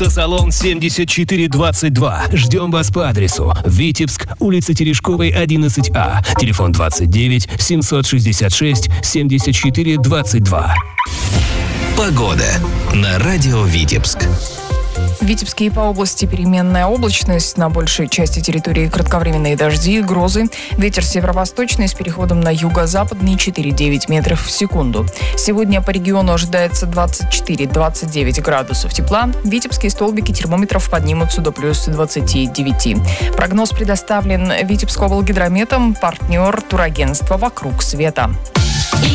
Автосалон 7422. Ждем вас по адресу: Витебск, улица Терешковой, 11А. Телефон 29 766 74 22. Погода на радио Витебск. В Витебске и по области переменная облачность. На большей части территории кратковременные дожди, грозы. Ветер северо-восточный с переходом на юго-западный 4,9 метров в секунду. Сегодня по региону ожидается 24-29 градусов тепла. Витебские столбики термометров поднимутся до плюс 29. Прогноз предоставлен Витебскоблгидрометом, партнер турагентства «Вокруг света».